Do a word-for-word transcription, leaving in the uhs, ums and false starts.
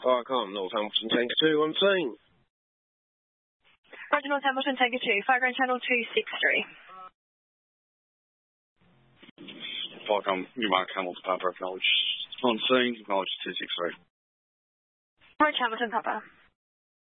Firecom, North Hamilton, Tanker two, on scene. Roger, North Hamilton, Tanker two, Fireground Channel two six three. Firecom, Newmark, Hamilton, Papa, acknowledge. On scene, acknowledge two six three. Roger, Hamilton, Papa.